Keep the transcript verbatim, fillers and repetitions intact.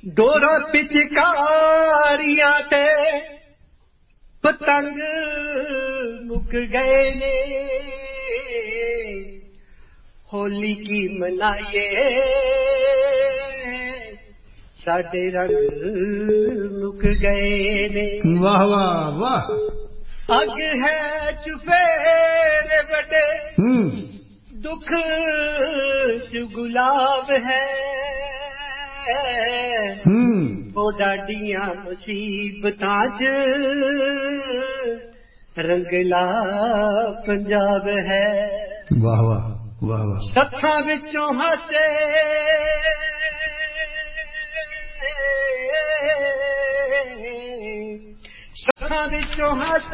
ਡੋਰਾ ਪਿਚਕਾਰੀਆਂ ਤੇ ਪਤੰਗ ਮੁੱਕ ਗਏ ਨੇ ਹੋਲੀ ਕੀ ਮਨਾਈਏ ਸਾਡੇ ਰੰਗ ਮੁੱਕ ਗਏ ਨੇ ਵਾਹ ਵਾਹ ਵਾਹ ਅੱਗ ਹੈ ਚੁਫੇਰੇ ਵੱਡੇ ਦੁੱਖ ਚ ਗੁਲਾਬ ਹੈ ਉਹ ਡਾਡੀਆਂ ਮੁਸੀਬਤਾਂ ਚ ਰੰਗਲਾ ਪੰਜਾਬ ਹੈ ਵਾਹ ਵਾਹ ਵਾਹ ਵਾਹ ਸੱਥਾਂ ਵਿੱਚੋਂ ਹਾਸੇ ਸੱਥਾਂ ਵਿੱਚੋਂ ਹਾਸੇ